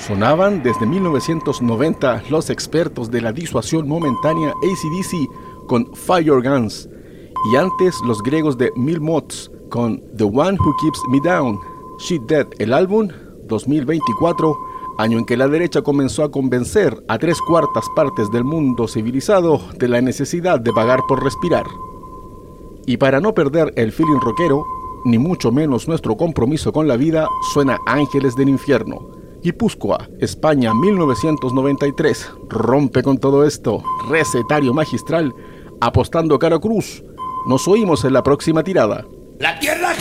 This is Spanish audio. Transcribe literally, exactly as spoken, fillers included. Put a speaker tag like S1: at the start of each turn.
S1: Sonaban desde mil novecientos noventa los expertos de la disuasión momentánea A C D C con Fire Guns, y antes los griegos de Mil Mots con The One Who Keeps Me Down. She Dead, el álbum, dos mil veinticuatro, año en que la derecha comenzó a convencer a tres cuartas partes del mundo civilizado de la necesidad de pagar por respirar. Y para no perder el feeling rockero, ni mucho menos nuestro compromiso con la vida, suena Ángeles del Infierno. Guipúzcoa, España, mil novecientos noventa y tres. Rompe con todo esto. Recetario magistral, apostando cara cruz. Nos oímos en la próxima tirada.
S2: La tierra